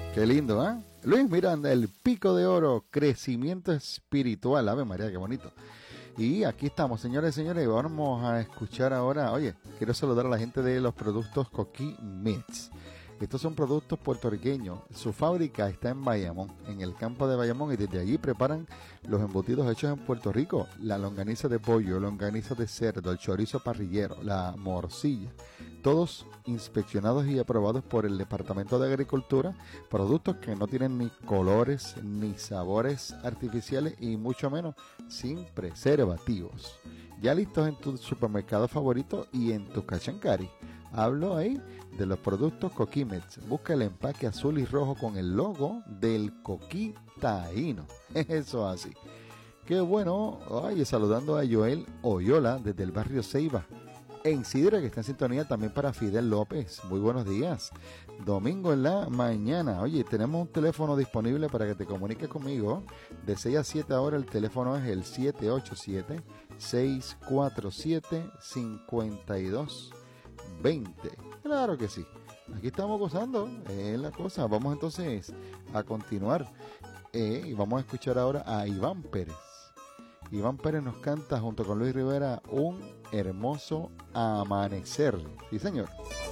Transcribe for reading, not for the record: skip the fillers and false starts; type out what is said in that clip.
Qué lindo, ¿eh? Luis Miranda, el Pico de Oro, crecimiento espiritual. Ave María, qué bonito. Y aquí estamos, señores y señores, vamos a escuchar ahora. Oye, quiero saludar a la gente de los productos Coquí Meats. Estos son productos puertorriqueños. Su fábrica está en Bayamón, en el campo de Bayamón, y desde allí preparan los embutidos hechos en Puerto Rico. La longaniza de pollo, longaniza de cerdo, el chorizo parrillero, la morcilla. Todos inspeccionados y aprobados por el Departamento de Agricultura. Productos que no tienen ni colores ni sabores artificiales y mucho menos sin preservativos. Ya listos en tu supermercado favorito y en tu cash and carry. Hablo ahí de los productos Coquí Meats. Busca el empaque azul y rojo con el logo del coquí taíno. Eso así. Qué bueno. Oye, saludando a Joel Oyola desde el barrio Ceiba, en Sidra, que está en sintonía también para Fidel López. Muy buenos días. Domingo en la mañana. Oye, tenemos un teléfono disponible para que te comuniques conmigo. De 6 a 7 ahora el teléfono es el 787-647-5220. Claro que sí. Aquí estamos gozando. Es la cosa. Vamos entonces a continuar. Y vamos a escuchar ahora a Iván Pérez. Iván Pérez nos canta junto con Luis Rivera Un hermoso amanecer. Sí, señor.